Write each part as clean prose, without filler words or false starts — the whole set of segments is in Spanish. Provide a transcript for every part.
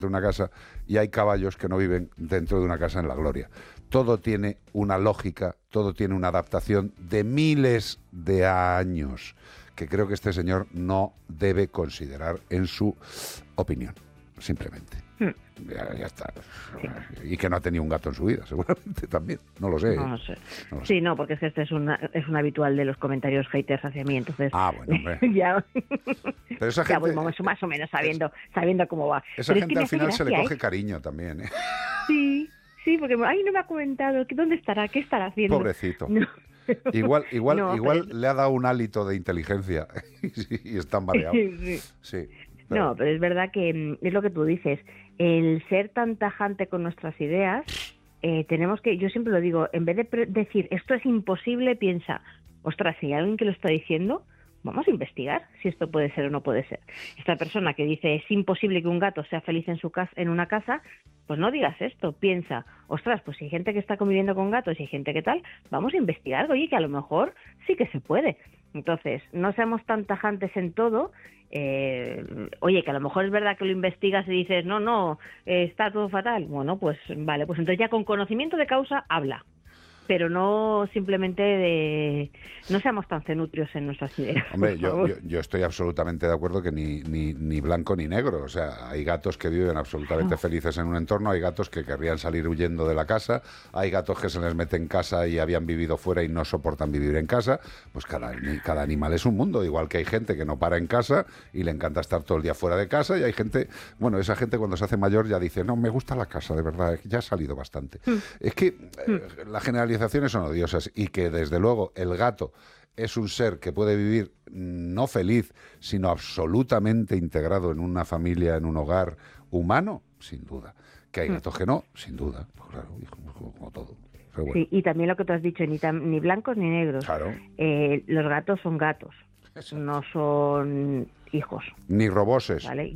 de una casa y hay caballos que no viven dentro de una casa en la gloria. Todo tiene una lógica, todo tiene una adaptación de miles de años que creo que este señor no debe considerar en su opinión, simplemente. Ya está. Y que no ha tenido un gato en su vida, seguramente también. No lo sé. No sé. Sí, no, porque este es un habitual de los comentarios haters hacia mí, entonces... Bueno, hombre. ya, pero esa gente, ya voy más o menos sabiendo cómo va. Esa pero gente al final se le coge cariño también, ¿eh? Sí, porque no me ha comentado, ¿dónde estará? ¿Qué estará haciendo? Pobrecito. No. Igual pero... le ha dado un hálito de inteligencia y está mareado. Sí. Pero... No, pero es verdad que es lo que tú dices, el ser tan tajante con nuestras ideas, tenemos que, yo siempre lo digo, en vez de decir esto es imposible, piensa, ostras, si hay alguien que lo está diciendo, vamos a investigar si esto puede ser o no puede ser. Esta persona que dice es imposible que un gato sea feliz en su casa, en una casa, pues no digas esto, piensa, ostras, pues si hay gente que está conviviendo con gatos y hay gente que tal, vamos a investigar, oye, que a lo mejor sí que se puede. Entonces, no seamos tan tajantes en todo. Oye, que a lo mejor es verdad que lo investigas y dices, no, está todo fatal. Bueno, pues vale, pues entonces ya con conocimiento de causa habla. Pero no simplemente no seamos tan cenutrios en nuestras ideas. Hombre, yo estoy absolutamente de acuerdo que ni blanco ni negro. O sea, hay gatos que viven absolutamente felices en un entorno, hay gatos que querrían salir huyendo de la casa, hay gatos que se les mete en casa y habían vivido fuera y no soportan vivir en casa. Pues cada animal es un mundo, igual que hay gente que no para en casa y le encanta estar todo el día fuera de casa, y hay gente, bueno, esa gente cuando se hace mayor ya dice, no, me gusta la casa, de verdad, ya ha salido bastante. Es que la generalización son odiosas, y que desde luego el gato es un ser que puede vivir no feliz, sino absolutamente integrado en una familia, en un hogar humano, sin duda. Que hay gatos que no, sin duda, pues claro, como todo. Bueno. Sí, y también lo que tú has dicho, ni blancos ni negros. Claro. Los gatos son gatos, no son hijos. Ni roboses. ¿Vale?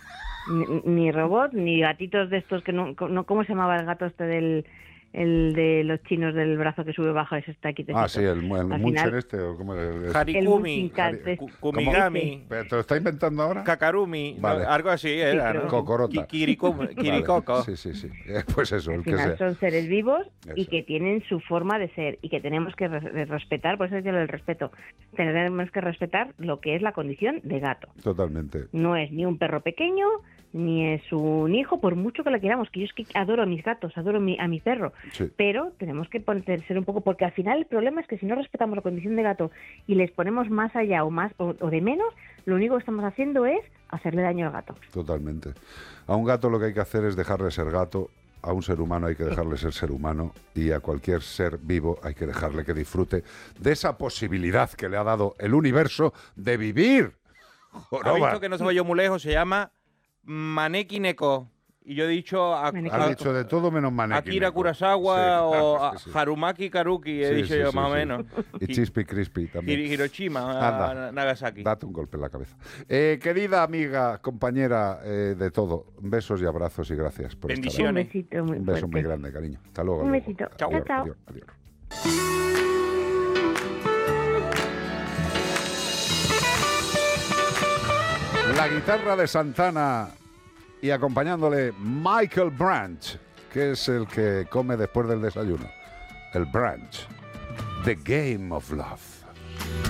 ni robot, ni gatitos de estos que no, ¿cómo se llamaba el gato este el de los chinos del brazo que sube baja, ese está aquí. Sí, el Munchen este, o ¿cómo es? Harikumi, Kumigami. ¿Pero te lo está inventando ahora? Kakarumi, vale. No, algo así era, ¿no? Cocorota. Kirikoko. Vale. Sí. Pues eso. Al final son seres vivos y que tienen su forma de ser y que tenemos que respetar, por eso es el respeto. Tenemos que respetar lo que es la condición de gato. Totalmente. No es ni un perro pequeño, ni es un hijo, por mucho que lo queramos, que yo es que adoro a mis gatos, adoro a mi perro, pero tenemos que ser un poco, porque al final el problema es que si no respetamos la condición de gato y les ponemos más allá o de menos, lo único que estamos haciendo es hacerle daño al gato. Totalmente. A un gato lo que hay que hacer es dejarle ser gato, a un ser humano hay que dejarle ser humano, y a cualquier ser vivo hay que dejarle que disfrute de esa posibilidad que le ha dado el universo de vivir. ¿Ha visto que no se vaya muy lejos? Se llama Maneki Neko. Y yo he dicho... Has dicho de todo menos Maneki Akira Neko. Kurosawa o Harumaki Karuki, he dicho yo más o menos. Y Chispy Crispy también. Hiroshima, Nagasaki. Date un golpe en la cabeza. Querida amiga, compañera de todo, besos y abrazos y gracias por estar aquí. Un beso muy grande, cariño. Hasta luego. Un besito. Chao. Adiós. La guitarra de Santana y acompañándole Michael Branch, que es el que come después del desayuno. El Branch. The Game of Love.